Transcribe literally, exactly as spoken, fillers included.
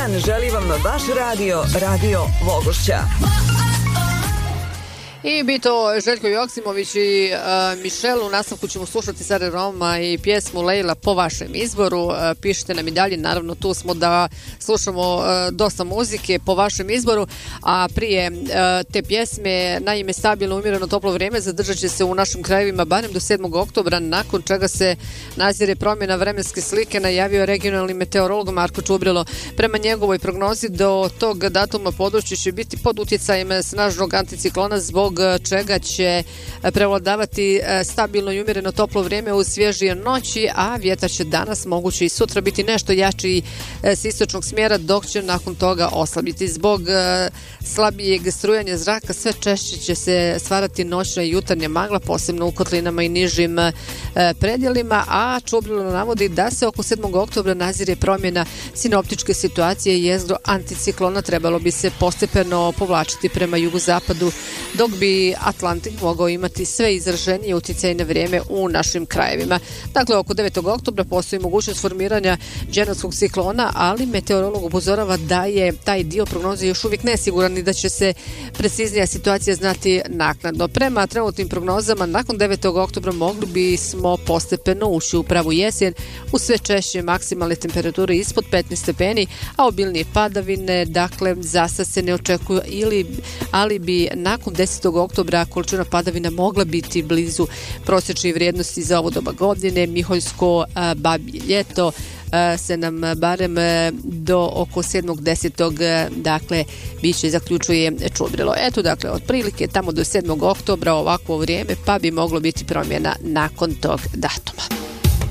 dan želi vam vaš radio, Radio Vogošća. I bi to Željko Joksimović i uh, Mišel. U nastavku ćemo slušati Sara Roma i pjesmu Lejla po vašem izboru. Uh, pišite nam i dalje, naravno tu smo da slušamo uh, dosta muzike po vašem izboru, a prije uh, te pjesme, naime stabilno umjereno toplo vrijeme zadržat će se u našim krajevima barem do sedmog oktobra, nakon čega se nazire promjena vremenske slike, najavio regionalni meteorolog Marko Čubrilo. Prema njegovoj prognozi do tog datuma područje će biti pod utjecajem snažnog anticiklona, zbog čega će prevladavati stabilno i umjereno toplo vrijeme uz svježije noći, a vjetar će danas, moguće i sutra, biti nešto jači s istočnog smjera, dok će nakon toga oslabiti. Zbog slabijeg strujanja zraka sve češće će se stvarati noćna i jutarnja magla, posebno u kotlinama i nižim predjelima, a Čubrilo navodi da se oko sedmog oktobra nazire promjena sinoptičke situacije i jezgro anticiklona trebalo bi se postepeno povlačiti prema jugozapadu, dok bi Atlantik mogao imati sve izraženije utjecajne vrijeme u našim krajevima. Dakle, oko devetog oktobra postoji mogućnost formiranja dženovskog ciklona, ali meteorolog upozorava da je taj dio prognoze još uvijek nesiguran i da će se preciznija situacija znati naknadno. Prema trenutnim prognozama, nakon devetog oktobra mogli bismo postepeno ući u pravu jesen u sve češće maksimalne temperature ispod petnaest stepeni, a obilnije padavine, dakle, zasad se ne očekuju, ili, ali bi nakon desetog oktobra količina padavina mogla biti blizu prosječnih vrijednosti za ovo doba godine. Miholjsko a, babje ljeto a, se nam barem do oko sedmog desetog dakle biće, zaključuje Čubrilo. Eto, dakle, otprilike tamo do sedmog oktobra ovakvo vrijeme, pa bi moglo biti promjena nakon tog datuma.